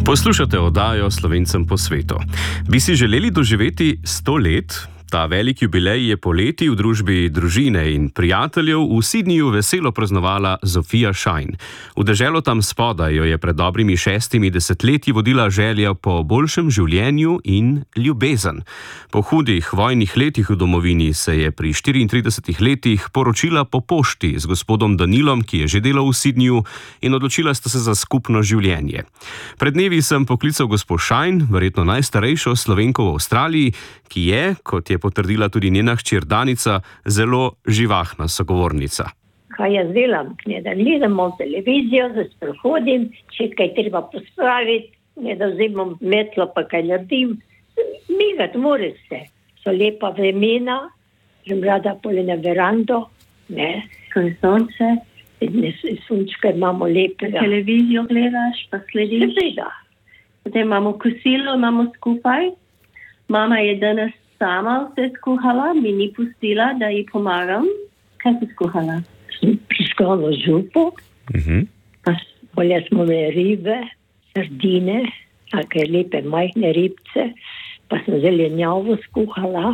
Poslušate oddajo Slovencem po svetu. Bi si želeli doživeti 100 let? Ta velik jubilej je poleti v družbi družine in prijateljev v Sydneyju veselo praznovala Zofija Shine. V deželo tam spodaj jo je pred dobrimi 6 desetletji vodila želja po boljšem življenju in ljubezen. Po hudih vojnih letih v domovini se je pri 34 letih poročila po pošti z gospodom Danilom, ki je že delal v Sydneyju, in odločila sta se za skupno življenje. Pred dnevi sem poklical gospo Shine, verjetno najstarejšo Slovenko v Avstraliji, ki je, kot je potrdila tudi njena hčer Danica, zelo živahna sogovornica. Kaj jaz delam? Da gledam televizijo, da sprehodim, če kaj treba pospraviti, da vzemam metlo pa kaj naredim. Migat mora se. So lepa vremena, že rada pole na verando, ko je sonce, sončka imamo lepega. Televizijo gledaš, pa slediš. Seveda. Potem imamo kosilo, imamo skupaj. Mama je danes sama vse skuhala, mi ni pustila, da ji pomagam. Kaj si skuhala? Priškalo župo, pa bolje smo imeli ribe, sardine, take lepe majhne ribce, pa sem zelenjavo skuhala,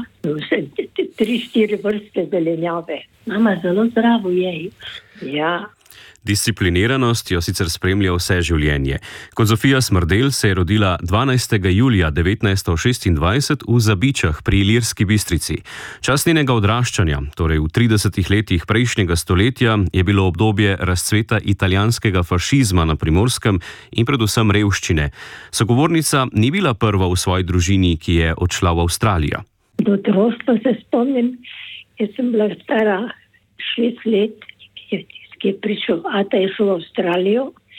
3-4 vrste zelenjave. Mama zelo zdravo je. Ja. Discipliniranost jo sicer spremlja vse življenje. Kot Zofija Smrdel se je rodila 12. julija 1926 v Zabičah pri Ilirski Bistrici. Čas njenega odraščanja, torej v 30 letih prejšnjega stoletja, je bilo obdobje razcveta italijanskega fašizma na Primorskem in predvsem revščine. Sogovornica ni bila prva v svoji družini, ki je odšla v Avstralijo. Do otroštva se spomnim, jaz sem bila stara 6 let, ki je prišel, ata je šel v Avstralijo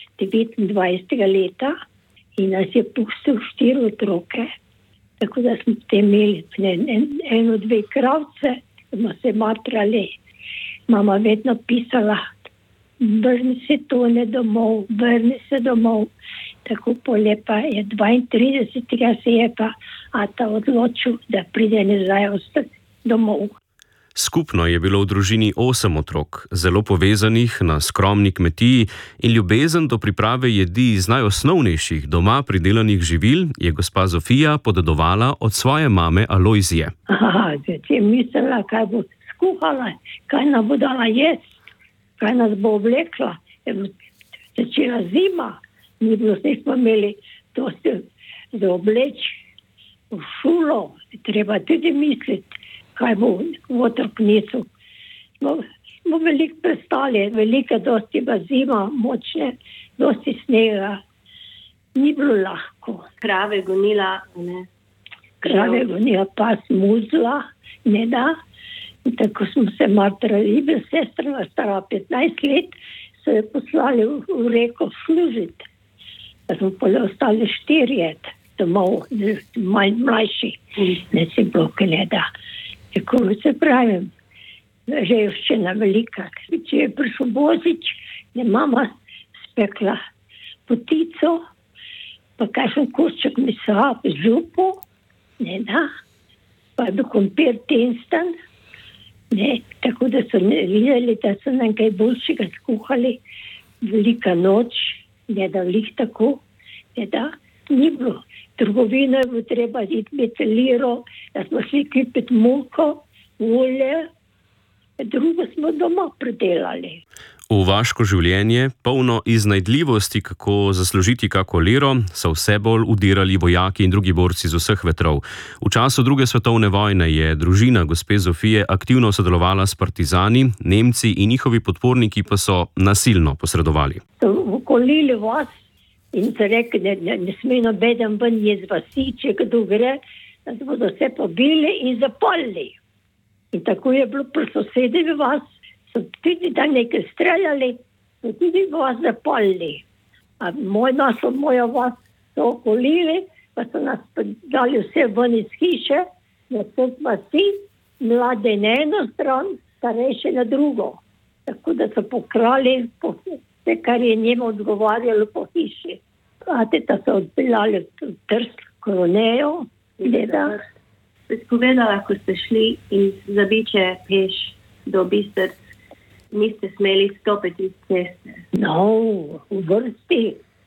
29. leta in nas je pustil 4 otroke. Tako da smo potem imeli 1-2 kravce, smo se matrali. Mama vedno pisala, vrni se Tone domov, vrni se domov. Tako polepa je 32. se je pa ata odločil, da pride nazaj domov. Skupno je bilo v družini 8 otrok, zelo povezanih na skromni kmetiji, in ljubezen do priprave jedi iz najosnovnejših doma pridelanih živil je gospa Zofija podedovala od svoje mame Alojzije. Zdaj je mislila, kaj bo skuhala, kaj nam bo dala jesti, kaj nas bo oblekla. Začela zima, ni bilo, nismo imeli dosti za obleč v šolo, treba tudi misliti, kaj bo v otrok niso. Smo veliko prestali, velika dosti zima, močne, dosti snega. Ni bilo lahko. Krave gonila, Krave gonila, pas muzla, ne da. In tako smo se matrali, sestra stara 15 let, so jo poslali v reko služiti. Pa smo ostali 4 domov, mlajši, ne si bloke ne da. Tako se pravim, revščina velika. Če je prišel Božič, je mama spekla potico, pa kakšen košček mesa, župo, pa je bil krompir tenstan, tako da so videli, da so nam kaj boljšega skuhali. Velika noč, da velik tako, ni bilo. Trgovino je bilo treba iti liro, da smo šli kupiti moko, olje, drugo smo doma pridelali. V vaško življenje, polno iznajdljivosti, kako zaslužiti kako liro, so vse bolj udirali vojaki in drugi borci z vseh vetrov. V času 2. svetovne vojne je družina gospe Zofije aktivno sodelovala s partizani, Nemci in njihovi podporniki pa so nasilno posredovali. So okolili vas in se rekli, ne sme nobeden ven iz vasi, če kdo gre, da se bodo vse pobili in zapalili. In tako je bilo pri sosedovi vas, so tudi da nekaj streljali, so tudi vas zapalili. A moja vas so okolili, pa so nas dali vse ven iz hiše, na vse vasi, mlade na eno stran, starejše na drugo. Tako da so pokrali vse, kar je njemu odgovarjalo po hiši. Teta so odpeljali v Trst, Koronejo, gleda. Spovedala, ko ste šli iz Zabiče peš do Bistrc, niste smeli stopiti iz ceste. No, v vrsti.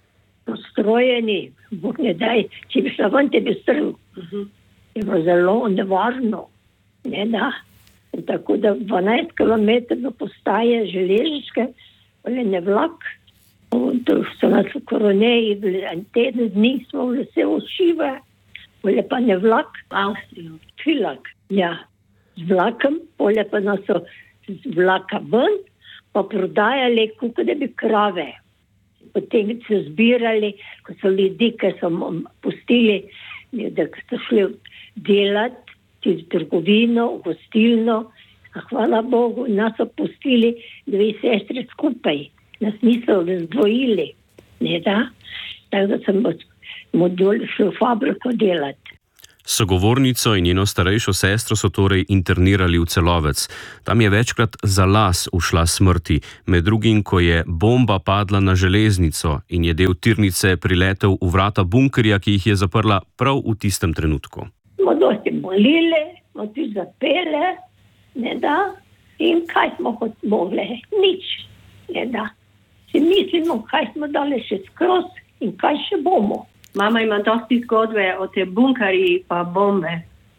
postrojeni, Bog ne daj, če bi šla ven, te bi strl. Je bilo zelo nevarno, ne da. In tako da 12 km do postaje železniške, ne vlak. To so nas v Koroneji bili, en teden dni smo bili vse ošive, pa ne vlak, Avstrijo. Filak, ja, z vlakom, pa nas so z vlaka ven, pa prodajali, kako da bi krave. Potem so zbirali, ko so ljudi, ki so pustili, da so šli delati, v trgovino, v gostilno, a hvala Bogu, nas so pustili 2 sestre skupaj, nas niso razdvojili, ne da, tako da sem šli v fabriko delati. Sogovornico in njeno starejšo sestro so torej internirali v Celovec. Tam je večkrat za las ušla smrti, med drugim, ko je bomba padla na železnico in je del tirnice priletel v vrata bunkerja, ki jih je zaprla prav v tistem trenutku. Smo dosti molili, smo tudi zapele, ne da, in kaj smo mogli? Nič, ne da. Si mislimo, kaj smo dali še skroz in kaj še bomo. Mama ima dosti zgodbe o te bunkerji pa bombe.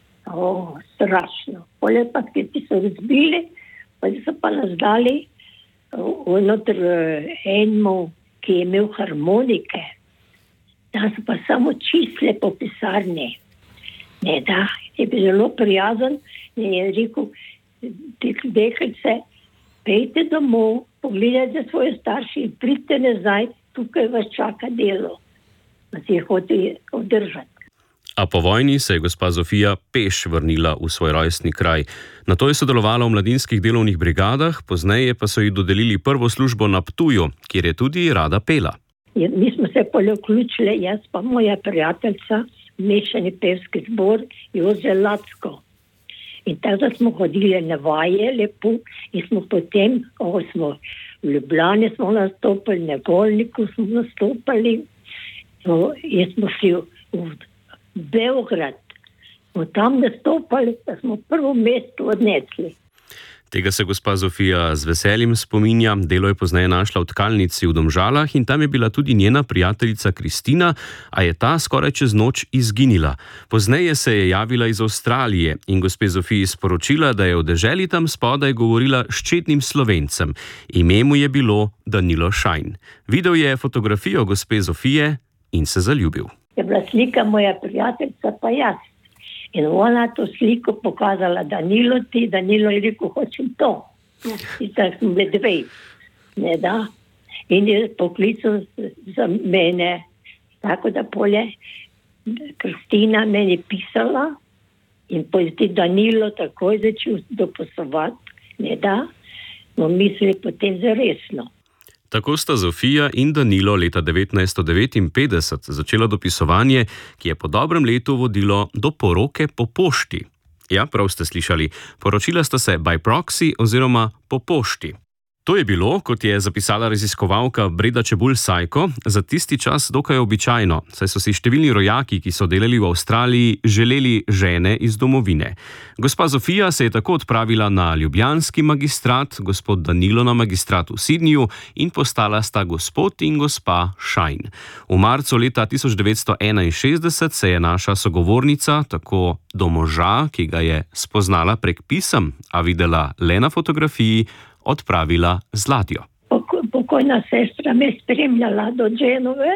Strašno. Pole pa, ki so razbili, pa so pa nas dali notr enemu, ki je imel harmonike. Da so pa samo čistle po pisarni. Ne da, je bil zelo prijazen in je rekel, deklice, pejte domov, pogledajte svoje starši in pridite nazaj, tukaj vas čaka delo. Pa si je hotel obdržati. A po vojni se je gospa Zofija peš vrnila v svoj rojstni kraj. Nato je sodelovala v mladinskih delovnih brigadah, pozneje pa so ji dodelili prvo službo na Ptuju, kjer je tudi rada pela. Mi smo se polje vključili, jaz pa moja prijateljica, mešani pevski zbor Jože Lacko. In tako smo hodili na vaje lepo in smo potem, smo v Ljubljani smo nastopili, na Golniku smo nastopili, in smo šli v Beograd, smo tam nastopili, da smo prvo mesto odnesli. Tega se gospa Zofija z veseljem spominja, delo je pozneje našla v tkalnici v Domžalah in tam je bila tudi njena prijateljica Kristina, a je ta skoraj čez noč izginila. Pozneje se je javila iz Avstralije in gospe Zofiji sporočila, da je v deželi tam spodaj govorila s čednim Slovencem. Ime mu je bilo Danilo Šajn. Videl je fotografijo gospe Zofije in se zaljubil. Je bila slika moja prijateljica pa jaz. In ona to sliko pokazala Danilo je rekel, hočem to. In tako smo bili 2, ne da. In je poklical za mene, tako da polje Kristina meni pisala in potem Danilo takoj začel dopisovati, ne da. Smo mislili potem za resno. Tako sta Zofija in Danilo leta 1959 začela dopisovanje, ki je po dobrem letu vodilo do poroke po pošti. Ja, prav ste slišali, poročila sta se by proxy oziroma po pošti. To je bilo, kot je zapisala raziskovalka Breda Čebulj-Sajko, za tisti čas dokaj običajno, saj so si številni rojaki, ki so delali v Avstraliji, želeli žene iz domovine. Gospa Zofija se je tako odpravila na ljubljanski magistrat, gospod Danilo na magistrat v Sydneyju in postala sta gospod in gospa Šajn. V marcu leta 1961 se je naša sogovornica, tako do moža, ki ga je spoznala prek pisem, a videla le na fotografiji, odpravila z ladjo. Pokojna sestra me spremljala do Dženove,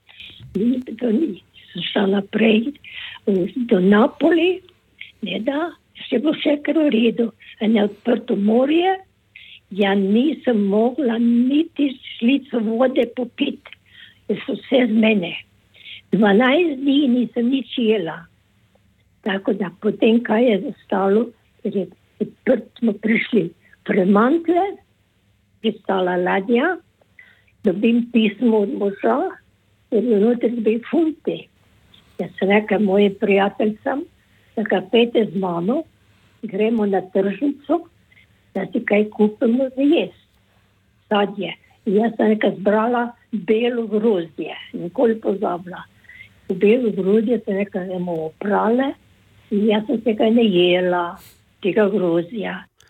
šla naprej do Napoli, ne da, še bo še kar v redu, ne odprto morje, ja nisem mogla niti šlico vode popiti, jer so vse z mene. 12 dni nisem nič jela. Tako da potem, kaj je zastalo, ker je smo prišli Premantle, pristala ladja, dobim pismo od moža, jer je noter 2 funti. Jaz sem rekla mojim prijateljcem, da ga pejte z mano, gremo na tržnico, da si kaj kupimo za jesti. Sadje. Jaz sem nekaj zbrala belo grozdje, nikoli pozabila. V belo grozdje sem nekaj oprale in jaz sem tega ne jela, tega grozdja.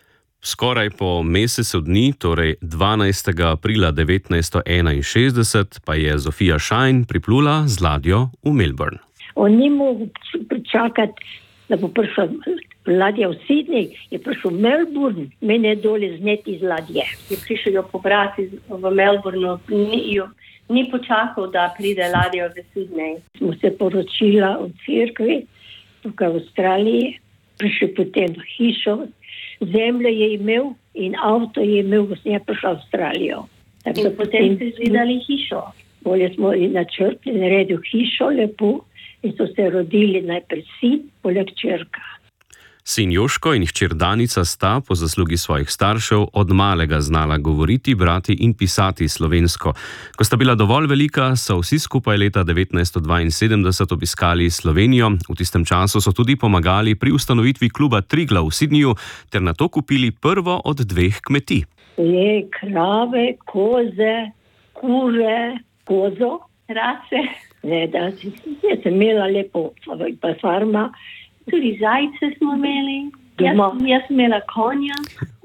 Skoraj po mesecu dni, torej 12. aprila 1961, pa je Zofija Shine priplula z ladjo v Melbourne. On ni mogel pričakati, da bo prišel ladja v Sydney, je prišel v Melbourne, mene je dole zneti iz ladje. Je prišel jo pobrati v Melbournu, ni počakal, da pride ladja v Sydney. Smo se poročila v cerkvi, tukaj v Avstraliji, prišel potem v hišo, zemljo je imel in avto je imel, ko sem prišel v Avstralijo. In potem ste zvidali hišo. Bolje smo načrtili, naredil hišo lepo in so se rodili najprej sin, poleg čerka. Sin Joško in hčer Danica sta po zaslugi svojih staršev od malega znala govoriti, brati in pisati slovensko. Ko sta bila dovolj velika, so vsi skupaj leta 1972 obiskali Slovenijo. V tistem času so tudi pomagali pri ustanovitvi kluba Triglav v Sydneyju ter nato kupili prvo od 2 kmetij. Je krave, koze, kuže, kozo, Race, jaz sem imela lepo pa farma. tudi zajce smo imeli. Doma. Jaz sem imela konja.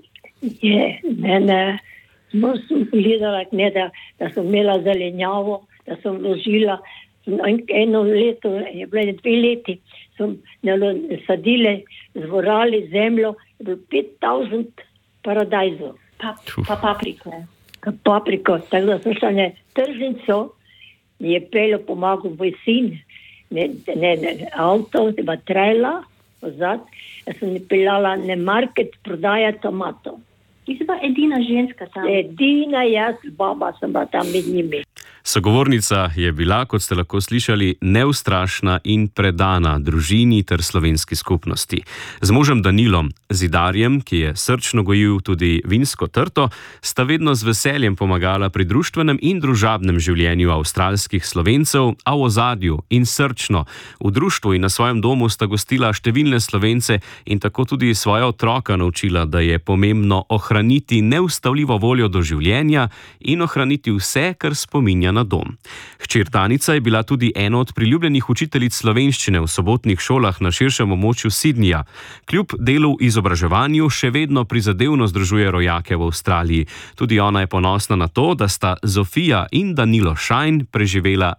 Mene, sem gledala, da sem imela zelenjavo, da sem vložila. Eno leto, je bilo 2 leti, sem sadile, zvorali zemljo, je bilo 5000 paradajzov. Pa paprike. Papriko, tako da sem šla na tržnico, mi je peljo pomagal moj sin, avto, da trajla, pozad, jaz sem peljala na market prodajati tomatov. Ti si pa edina ženska tam. Edina jaz, baba sem bila tam med njimi. Sogovornica je bila, kot ste lahko slišali, neustrašna in predana družini ter slovenski skupnosti. Z možem Danilom, zidarjem, ki je srčno gojil tudi vinsko trto, sta vedno z veseljem pomagala pri društvenem in družabnem življenju avstralskih Slovencev, a v ozadju in srčno. V društvu in na svojem domu sta gostila številne Slovence in tako tudi svoja otroka naučila, da je pomembno ohraniti neustavljivo voljo do življenja in ohraniti vse, kar spominja na dom. Hčer Danica je bila tudi ena od priljubljenih učiteljic slovenščine v sobotnih šolah na širšem območju Sydneyja. Kljub delu v izobraževanju še vedno prizadevno združuje rojake v Avstraliji. Tudi ona je ponosna na to, da sta Zofija in Danilo Shine preživela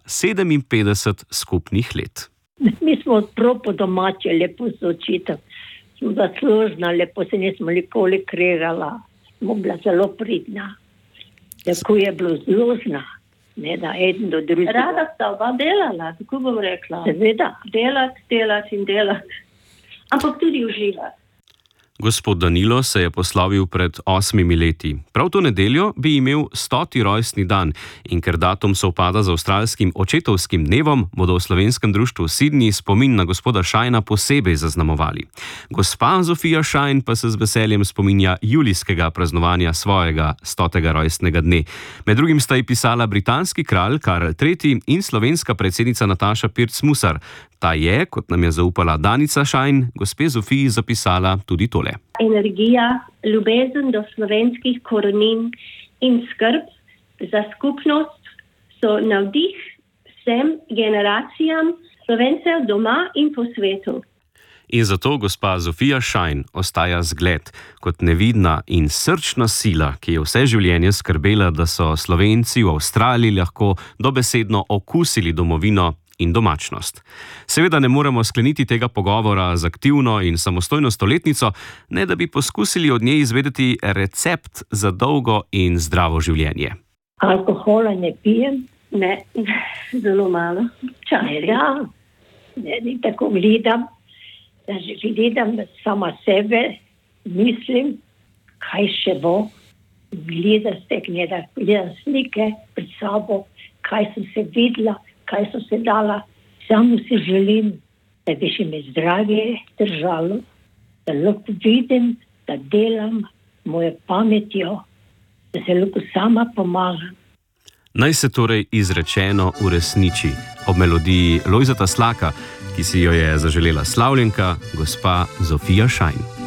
57 skupnih let. Mi smo prav po domače, lepo se učitelj. Smo bila služna, lepo se nismo nikoli kregala. Smo bila zelo pridna. Tako je bilo zložna. Ne da eden do drugega. Rada sta oba delala, tako bom rekla. Seveda. Delati in delati. Ampak tudi uživati. Gospod Danilo se je poslovil pred 8 leti. Prav to nedeljo bi imel 100. rojstni dan in ker datum sovpada z avstralskim očetovskim dnevom, bodo v slovenskem društvu v Sydneyju spomin na gospoda Shina posebej zaznamovali. Gospa Zofija Shine pa se z veseljem spominja julijskega praznovanja svojega 100. rojstnega dne. Med drugim sta ji pisala britanski kralj Karl III. In slovenska predsednica Nataša Pirc Musar. Ta je, kot nam je zaupala Danica Shine, gospe Zofiji zapisala tudi tole. Energija, ljubezen do slovenskih korenin in skrb za skupnost so navdih vsem generacijam Slovencev doma in po svetu. In zato gospa Zofija Shine ostaja zgled kot nevidna in srčna sila, ki je vse življenje skrbela, da so Slovenci v Avstraliji lahko dobesedno okusili domovino in domačnost. Seveda ne moremo skleniti tega pogovora z aktivno in samostojno stoletnico, ne da bi poskusili od nje izvedeti recept za dolgo in zdravo življenje. Alkohola ne pijem. Ne, zelo malo. Ja, ne tako gledam, da že gledam sama sebe, mislim, kaj še bo. Gledam slike pred sabo, kaj sem se videla, kaj so se dala. Samo si želim, da bi še me zdravje držalo, da lahko vidim, da delam mojo pametjo, da se lahko sama pomagam. Naj se torej izrečeno uresniči ob melodiji Lojzeta Slaka, ki si jo je zaželela slavljenka gospa Zofija Shine.